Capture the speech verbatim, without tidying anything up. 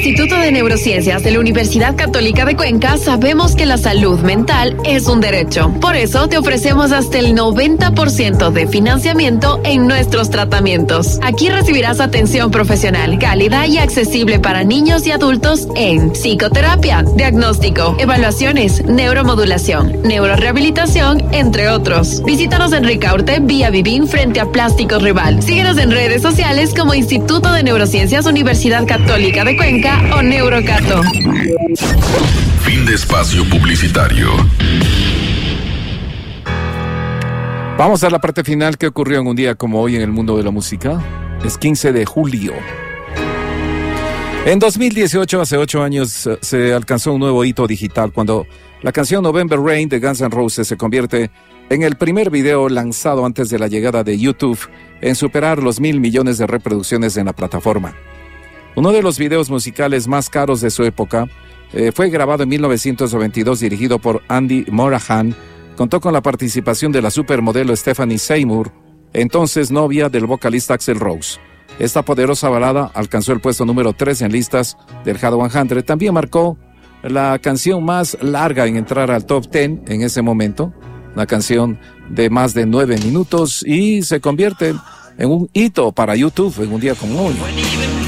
Instituto de Neurociencias de la Universidad Católica de Cuenca sabemos que la salud mental es un derecho. Por eso te ofrecemos hasta el noventa por ciento de financiamiento en nuestros tratamientos. Aquí recibirás atención profesional, cálida y accesible para niños y adultos en psicoterapia, diagnóstico, evaluaciones, neuromodulación, neurorehabilitación, entre otros. Visítanos en Ricaurte, vía Vivín, frente a Plásticos Rival. Síguenos en redes sociales como Instituto de Neurociencias Universidad Católica de Cuenca o Neurocato. Fin de espacio publicitario. Vamos a la parte final. ¿Qué ocurrió en un día como hoy en el mundo de la música? Es quince de julio. En dos mil dieciocho, hace ocho años, se alcanzó un nuevo hito digital cuando la canción November Rain de Guns N' Roses se convierte en el primer video lanzado antes de la llegada de YouTube en superar los mil millones de reproducciones en la plataforma. Uno de los videos musicales más caros de su época eh, fue grabado en mil novecientos noventa y dos, dirigido por Andy Morahan. Contó con la participación de la supermodelo Stephanie Seymour, entonces novia del vocalista Axl Rose. Esta poderosa balada alcanzó el puesto número tres en listas del Hot cien. También marcó la canción más larga en entrar al top diez en ese momento, una canción de más de nueve minutos, y se convierte en un hito para YouTube en un día como hoy.